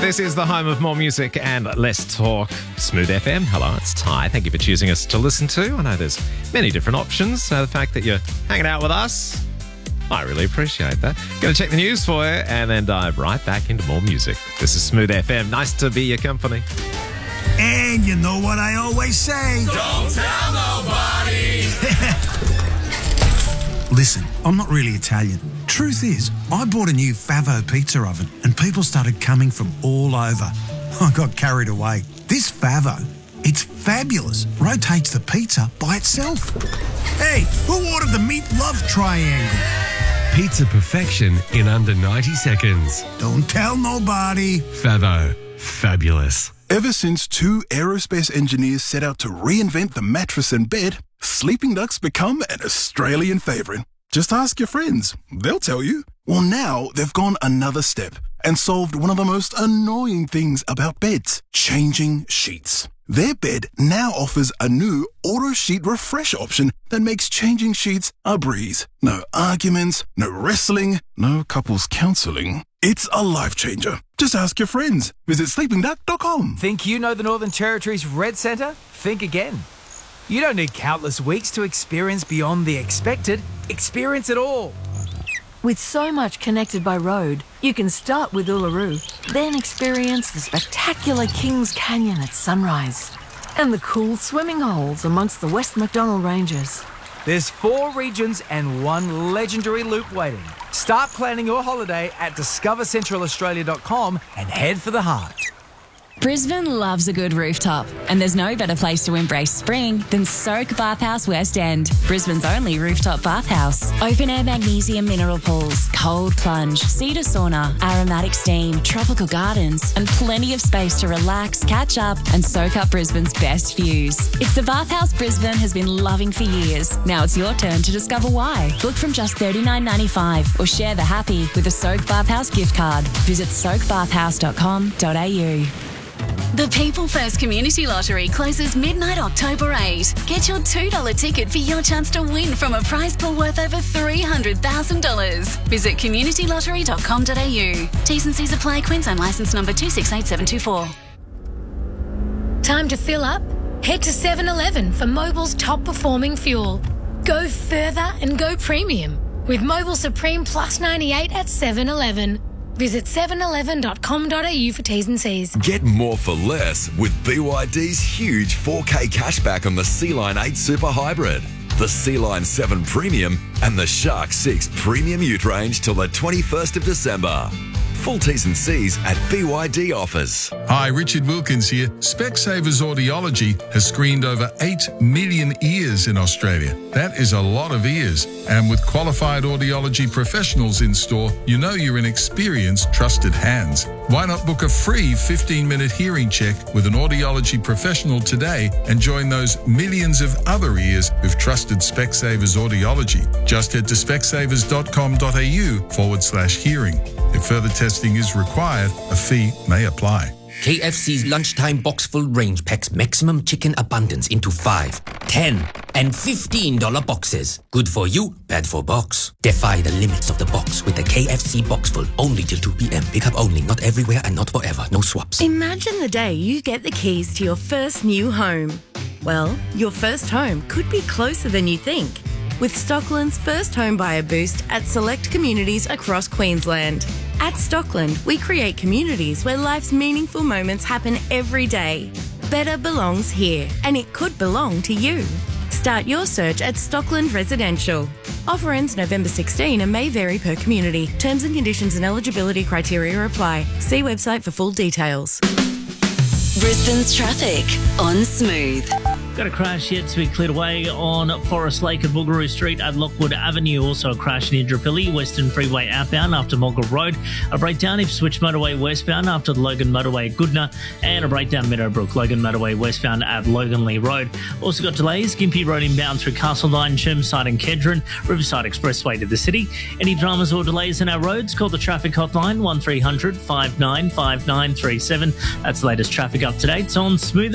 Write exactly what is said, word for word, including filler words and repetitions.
This is the home of more music and less talk. Smooth F M. Hello, it's Ty. Thank you for choosing us to listen to. I know there's many different options. So the fact that you're hanging out with us, I really appreciate that. Going to check the news for you and then dive right back into more music. This is Smooth F M. Nice to be your company. And you know what I always say? Don't tell nobody! Listen, I'm not really Italian. Truth is, I bought a new Favo pizza oven and people started coming from all over. I got carried away. This Favo, it's fabulous. Rotates the pizza by itself. Hey, who ordered the meat love triangle? Pizza perfection in under ninety seconds. Don't tell nobody. Favo. Fabulous. Ever since two aerospace engineers set out to reinvent the mattress and bed, Sleeping Duck's become an Australian favourite. Just ask your friends. They'll tell you. Well, now they've gone another step and solved one of the most annoying things about beds, changing sheets. Their bed now offers a new auto sheet refresh option that makes changing sheets a breeze. No arguments, no wrestling, no couples counselling. It's a life changer. Just ask your friends. Visit sleeping duck dot com. Think you know the Northern Territory's Red Centre? Think again. You don't need countless weeks to experience beyond the expected. Experience it all. With so much connected by road, you can start with Uluru, then experience the spectacular Kings Canyon at sunrise and the cool swimming holes amongst the West MacDonnell Ranges. There's four regions and one legendary loop waiting. Start planning your holiday at discover central australia dot com and head for the heart. Brisbane loves a good rooftop, and there's no better place to embrace spring than Soak Bathhouse West End, Brisbane's only rooftop bathhouse. Open-air magnesium mineral pools, cold plunge, cedar sauna, aromatic steam, tropical gardens, and plenty of space to relax, catch up, and soak up Brisbane's best views. It's the bathhouse Brisbane has been loving for years. Now it's your turn to discover why. Book from just thirty-nine ninety-five or share the happy with a Soak Bathhouse gift card. Visit soak bathhouse dot com dot a u. The People First Community Lottery closes midnight October eighth. Get your two dollar ticket for your chance to win from a prize pool worth over three hundred thousand dollars. Visit community lottery dot com dot a u. T's and C's apply. Queensland licence number two six eight seven two four. Time to fill up? Head to seven eleven for Mobil's top performing fuel. Go further and go premium with Mobil Supreme Plus ninety-eight at seven eleven. Visit seven eleven dot com dot a u for T's and C's. Get more for less with B Y D's huge four K cashback on the Sea-Line eight Super Hybrid, the Sea-Line seven Premium and the Shark six Premium Ute range till the twenty-first of December. Full T's and C's at B Y D offers. Hi, Richard Wilkins here. Specsavers Audiology has screened over eight million ears in Australia. That is a lot of ears. And with qualified audiology professionals in store, you know you're in experienced, trusted hands. Why not book a free fifteen minute hearing check with an audiology professional today and join those millions of other ears who've trusted Specsavers Audiology? Just head to specsavers dot com dot a u forward slash hearing. If further testing is required, a fee may apply. K F C's lunchtime box full range packs maximum chicken abundance into five, ten, and fifteen dollar boxes. Good for you, bad for box. Defy the limits of the box with the K F C box full only till two p.m. Pick up only, not everywhere and not forever. No swaps. Imagine the day you get the keys to your first new home. Well, your first home could be closer than you think. With Stockland's first home buyer boost at select communities across Queensland. At Stockland, we create communities where life's meaningful moments happen every day. Better belongs here, and it could belong to you. Start your search at Stockland Residential. Offer ends November sixteenth and may vary per community. Terms and conditions and eligibility criteria apply. See website for full details. Brisbane's traffic on Smooth. Got a crash yet to be cleared away on Forest Lake and Boogaroo Street at Lockwood Avenue. Also a crash in Indooroopilly, Western Freeway outbound after Mulga Road. A breakdown Ipswich Motorway westbound after the Logan Motorway at Goodna. And a breakdown Meadowbrook Logan Motorway westbound at Loganley Road. Also got delays, Gympie Road inbound through Castledine, Chermside and Kedron. Riverside Expressway to the city. Any dramas or delays in our roads, call the traffic hotline one three hundred five nine five nine three seven. That's the latest traffic up to date on Smooth.